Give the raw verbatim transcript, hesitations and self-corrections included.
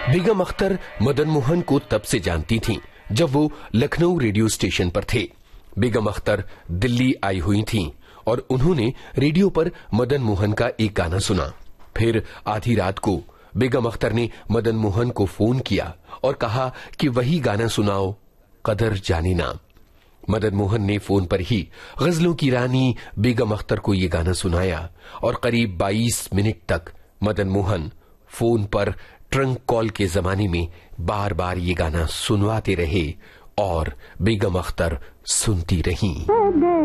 बेगम अख्तर मदन मोहन को तब से जानती थीं जब वो लखनऊ रेडियो स्टेशन पर थे। बेगम अख्तर दिल्ली आई हुई थीं और उन्होंने रेडियो पर मदन मोहन का एक गाना सुना। फिर आधी रात को बेगम अख्तर ने मदन मोहन को फोन किया और कहा कि वही गाना सुनाओ, कदर जानी ना। मदन मोहन ने फोन पर ही गजलों की रानी बेगम अख्तर को ये गाना सुनाया और करीब बाईस मिनट तक मदन मोहन फोन पर ट्रंक कॉल के जमाने में बार बार ये गाना सुनवाते रहे और बेगम अख्तर सुनती रहीं।